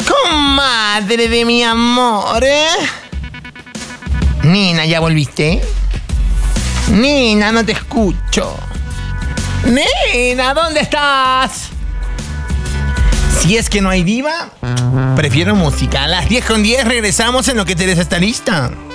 Comadre de mi amor, Nina, ¿ya volviste? Nina, no te escucho. Nina, ¿dónde estás? Si es que no hay diva, prefiero música. A las 10:10 regresamos en lo que te des esta lista.